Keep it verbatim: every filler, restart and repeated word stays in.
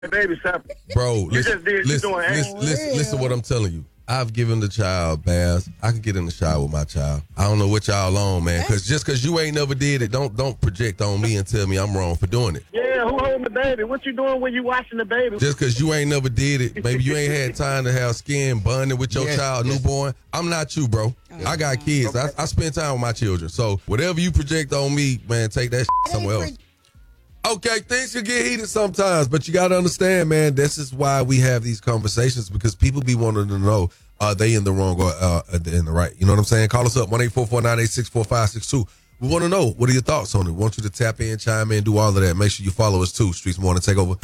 baby separate. Bro, You listen, just did. You listen, doing listen, ain't. listen, listen what I'm telling you. I've given the child baths. I can get in the shower with my child. I don't know what y'all on, man. Cause just cause you ain't never did it, don't don't project on me and tell me I'm wrong for doing it. Yeah, who holding the baby? What you doing when you watching the baby? Just cause you ain't never did it, maybe you ain't had time to have skin bonding with your Yes, child, yes. newborn. I'm not you, bro. I got kids. I, I spend time with my children. So whatever you project on me, man, take that shit somewhere else. Okay, things can get heated sometimes, but you got to understand, man, this is why we have these conversations, because people be wanting to know, are they in the wrong or uh, in the right? You know what I'm saying? Call us up, one eight four four, nine eight six, four five six two. We want to know, what are your thoughts on it? We want you to tap in, chime in, do all of that. Make sure you follow us, too. Streets Morning Takeover.